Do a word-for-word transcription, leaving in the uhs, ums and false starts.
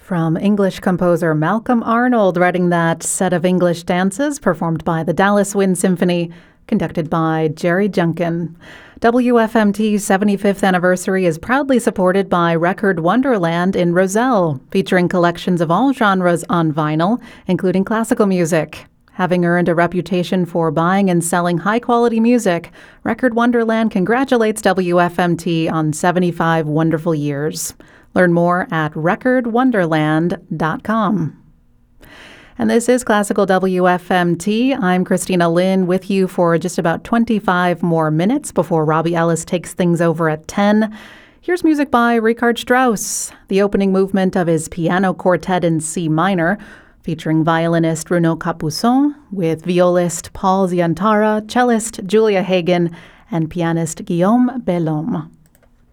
From English composer Malcolm Arnold, writing that set of English dances performed by the Dallas Wind Symphony, conducted by Jerry Junkin. W F M T's seventy-fifth anniversary is proudly supported by Record Wonderland in Roselle, featuring collections of all genres on vinyl, including classical music. Having earned a reputation for buying and selling high-quality music, Record Wonderland congratulates W F M T on seventy-five wonderful years. Learn more at record wonderland dot com. And this is Classical W F M T. I'm Christina Lynn with you for just about twenty-five more minutes before Robbie Ellis takes things over at ten. Here's music by Richard Strauss, the opening movement of his piano quartet in C minor, featuring violinist Renaud Capuçon, with violist Paul Ziantara, cellist Julia Hagen, and pianist Guillaume Bellhomme.